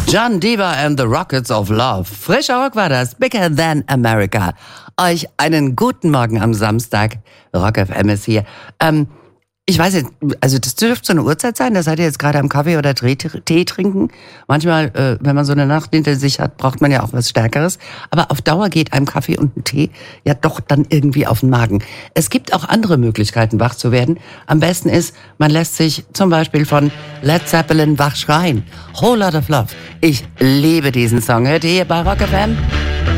John Diva and the Rockets of Love. Frischer Rock war das. Bigger than America. Euch einen guten Morgen am Samstag. Rock FM ist hier. Ich weiß jetzt, also das dürfte so eine Uhrzeit sein, da seid ihr jetzt gerade am Kaffee oder Tee trinken. Manchmal, wenn man so eine Nacht hinter sich hat, braucht man ja auch was Stärkeres. Aber auf Dauer geht einem Kaffee und ein Tee ja doch dann irgendwie auf den Magen. Es gibt auch andere Möglichkeiten, wach zu werden. Am besten ist, man lässt sich zum Beispiel von Led Zeppelin wach schreien. Whole Lot of Love. Ich liebe diesen Song. Hört ihr hier bei Rock FM?